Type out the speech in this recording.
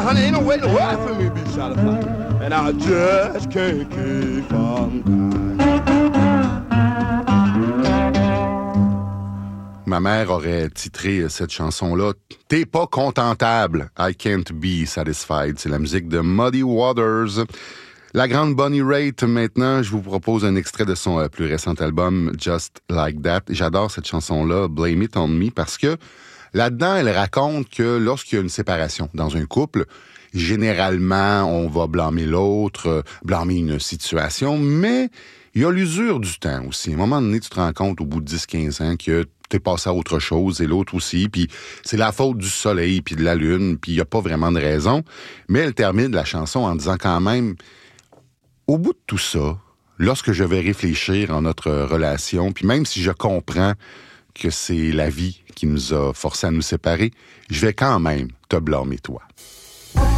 Honey, ain't no way in the world for me to be satisfied. And I just can't keep from crying. Ma mère aurait titré cette chanson-là « T'es pas contentable, I can't be satisfied ». C'est la musique de Muddy Waters. La grande Bonnie Raitt, maintenant, je vous propose un extrait de son plus récent album « Just Like That ». J'adore cette chanson-là, « Blame It On Me », parce que là-dedans, elle raconte que lorsqu'il y a une séparation dans un couple, généralement, on va blâmer l'autre, blâmer une situation, mais il y a l'usure du temps aussi. À un moment donné, tu te rends compte au bout de 10-15 ans que t'es passé à autre chose et l'autre aussi, puis c'est la faute du soleil puis de la lune, puis il n'y a pas vraiment de raison. Mais elle termine la chanson en disant quand même, au bout de tout ça, lorsque je vais réfléchir en notre relation, puis même si je comprends que c'est la vie qui nous a forcés à nous séparer, je vais quand même te blâmer toi.